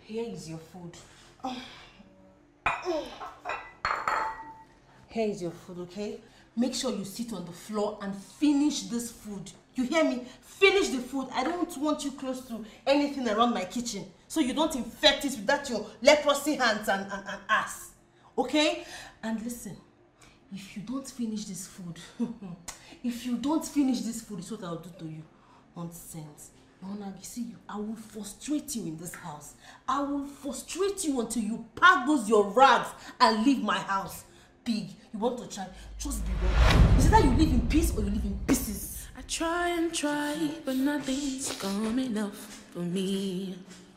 Here is your food. Here is your food, okay? Make sure you sit on the floor and finish this food. You hear me? Finish the food. I don't want you close to anything around my kitchen, so you don't infect it with that your leprosy hands and ass. Okay? And listen, if you don't finish this food, it's what I'll do to you. Nonsense. Mona, you see, I will frustrate you in this house. I will frustrate you until you pack those your rags and leave my house. Pig, you want to try? Just be ready. Is it that you live in peace or you live in pieces? I try and try, but nothing's coming up for me.